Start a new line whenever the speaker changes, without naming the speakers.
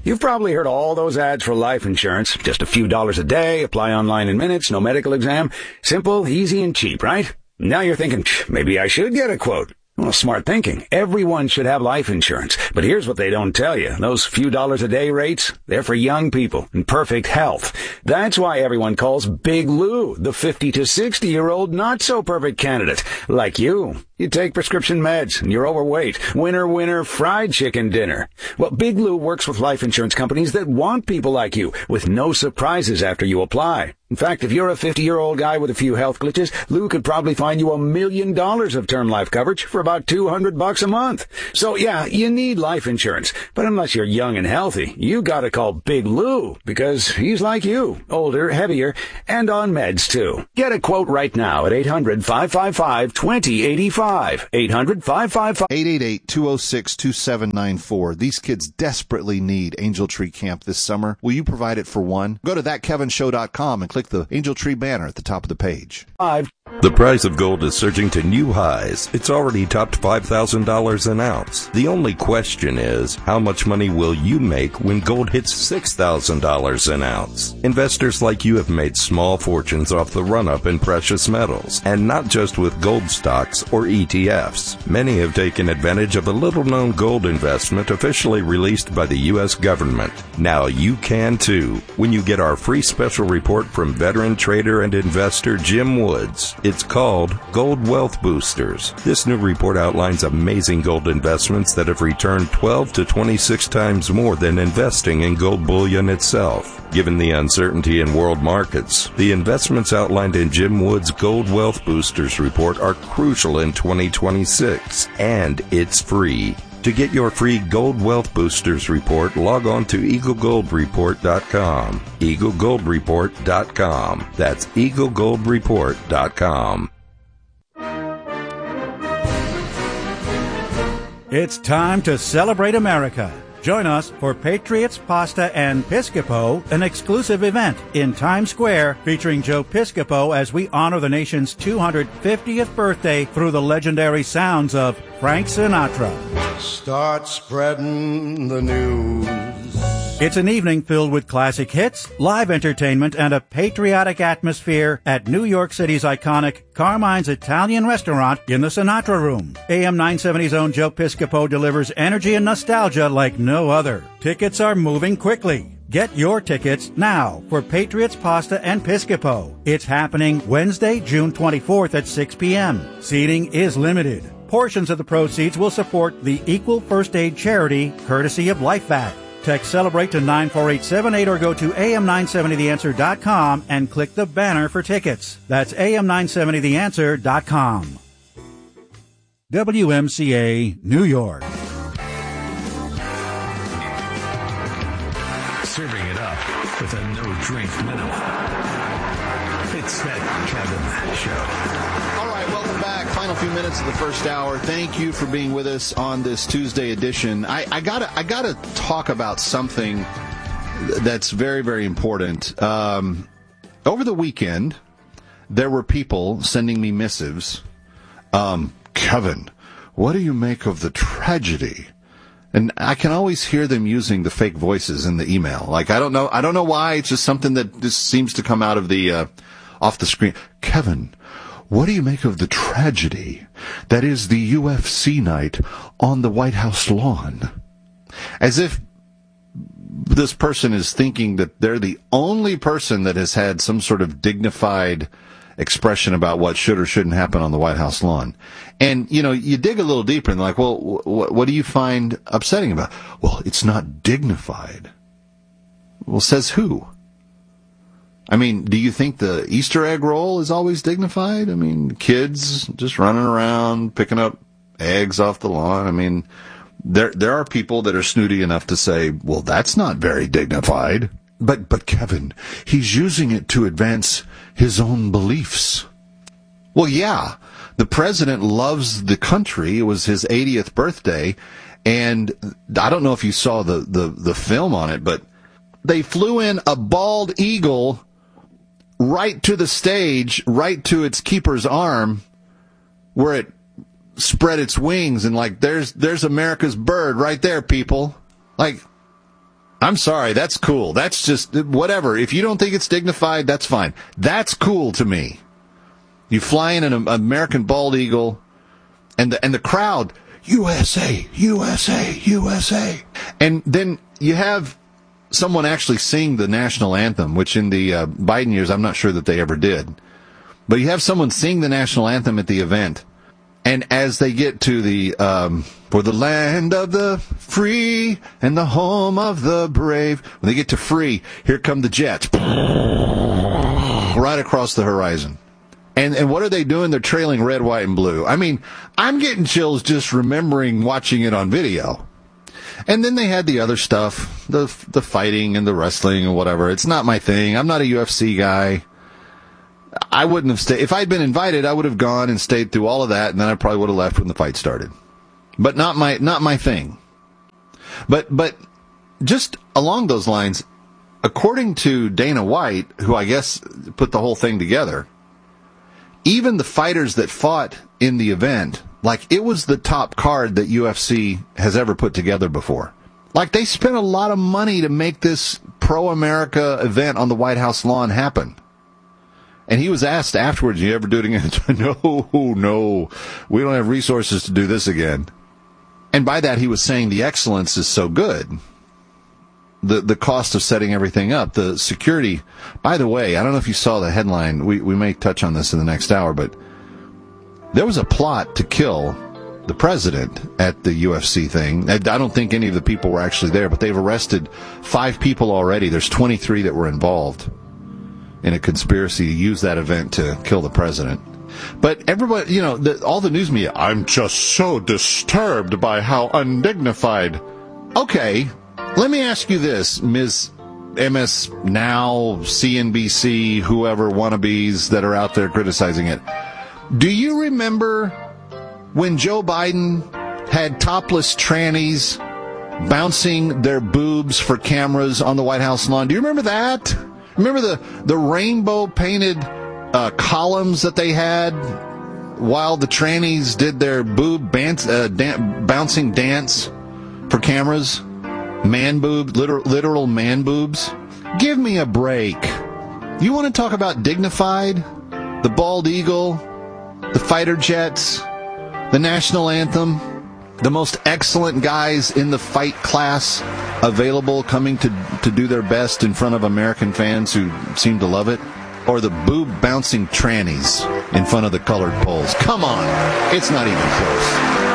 You've probably heard all those ads for life insurance. Just a few dollars a day, apply online in minutes, no medical exam. Simple, easy, and cheap, right? Now you're thinking, maybe I should get a quote. Well, smart thinking. Everyone should have life insurance. But here's what they don't tell you. Those few dollars a day rates, they're for young people in perfect health. That's why everyone calls Big Lou the 50 to 60-year-old not-so-perfect candidate. Like you. You take prescription meds, and you're overweight. Winner, winner, fried chicken dinner. Well, Big Lou works with life insurance companies that want people like you, with no surprises after you apply. In fact, if you're a 50-year-old guy with a few health glitches, Lou could probably find you $1 million of term life coverage for about $200 a month. So yeah, you need life insurance. But unless you're young and healthy, you gotta call Big Lou, because he's like you, older, heavier, and on meds too. Get a quote right now at 800-555-2085. 800-555.
888-206-2794. These kids desperately need Angel Tree Camp this summer. Will you provide it for one? Go to thatkevinshow.com and click the Angel Tree banner at the top of the page.
The price of gold is surging to new highs. It's already topped $5,000 an ounce. The only question is, how much money will you make when gold hits $6,000 an ounce? Investors like you have made small fortunes off the run-up in precious metals, and not just with gold stocks or ETFs. Many have taken advantage of a little-known gold investment officially released by the U.S. government. Now you can too, when you get our free special report from veteran trader and investor Jim Woods. It's called Gold Wealth Boosters. This new report outlines amazing gold investments that have returned 12 to 26 times more than investing in gold bullion itself. Given the uncertainty in world markets, the investments outlined in Jim Woods' Gold Wealth Boosters report are crucial in 2026, and it's free. To get your free Gold Wealth Boosters report, log on to EagleGoldReport.com. EagleGoldReport.com. That's EagleGoldReport.com.
It's time to celebrate America. Join us for Patriots, Pasta, and Piscopo, an exclusive event in Times Square featuring Joe Piscopo as we honor the nation's 250th birthday through the legendary sounds of Frank Sinatra.
Start spreading the news.
It's an evening filled with classic hits, live entertainment, and a patriotic atmosphere at New York City's iconic Carmine's Italian Restaurant in the Sinatra Room. AM 970's own Joe Piscopo delivers energy and nostalgia like no other. Tickets are moving quickly. Get your tickets now for Patriots, Pasta, and Piscopo. It's happening Wednesday, June 24th at 6 p.m. Seating is limited. Portions of the proceeds will support the Equal First Aid charity, courtesy of LifeVac. Text CELEBRATE to 94878 or go to am970theanswer.com and click the banner for tickets. That's am970theanswer.com. WMCA, New York.
Serving it up with a no-drink minimum. It's That Kevin Show.
All right, welcome back. Final few minutes of the first hour. Thank you for being with us on this Tuesday edition. I gotta talk about something that's very, very important. Over the weekend, there were people sending me missives. Kevin, what do you make of the tragedy? And I can always hear them using the fake voices in the email. Like, I don't know why. It's just something that just seems to come out of the, off the screen. Kevin, what do you make of the tragedy that is the UFC night on the White House lawn? As if this person is thinking that they're the only person that has had some sort of dignified expression about what should or shouldn't happen on the White House lawn. And, you know, you dig a little deeper and like, well, what do you find upsetting about it? Well, it's not dignified. Well, says who? I mean, do you think the Easter egg roll is always dignified? I mean, kids just running around, picking up eggs off the lawn. I mean, there are people that are snooty enough to say, well, that's not very dignified. But Kevin, he's using it to advance his own beliefs. Well, yeah, the president loves the country. It was his 80th birthday, and I don't know if you saw the film on it, but they flew in a bald eagle right to the stage, right to its keeper's arm, where it spread its wings, and like, there's America's bird right there, people. Like, I'm sorry, that's cool. That's just, whatever. If you don't think it's dignified, that's fine. That's cool to me. You fly in an American bald eagle, and the crowd, USA, USA, USA. And then you have someone actually sing the national anthem, which in the Biden years, I'm not sure that they ever did. But you have someone sing the national anthem at the event. And as they get to the, for the land of the free and the home of the brave, when they get to free, here come the jets. Right across the horizon. And what are they doing? They're trailing red, white, and blue. I mean, I'm getting chills just remembering watching it on video. And then they had the other stuff, the fighting and the wrestling and whatever. It's not my thing. I'm not a UFC guy. I wouldn't have stayed. If I'd been invited, I would have gone and stayed through all of that, and then I probably would have left when the fight started. But not my thing. But just along those lines, according to Dana White, who I guess put the whole thing together, even the fighters that fought in the event, like, it was the top card that UFC has ever put together before. Like, they spent a lot of money to make this pro-America event on the White House lawn happen. And he was asked afterwards, you ever do it again? No, we don't have resources to do this again. And by that, he was saying the excellence is so good. The cost of setting everything up, the security. By the way, I don't know if you saw the headline. We may touch on this in the next hour, but there was a plot to kill the president at the UFC thing. I don't think any of the people were actually there, but they've arrested 5 people already. There's 23 that were involved in a conspiracy to use that event to kill the president. But everybody, all the news media, I'm just so disturbed by how undignified. Okay, let me ask you this, Ms. MS Now, CNBC, whoever wannabes that are out there criticizing it. Do you remember when Joe Biden had topless trannies bouncing their boobs for cameras on the White House lawn? Do you remember that? Remember the rainbow painted columns that they had while the trannies did their boob bouncing dance for cameras? Man boobs, literal man boobs. Give me a break. You want to talk about dignified? The bald eagle, the fighter jets, the national anthem, the most excellent guys in the fight class available, coming to do their best in front of American fans who seem to love it, or the boob bouncing trannies in front of the colored poles. Come on, it's not even close.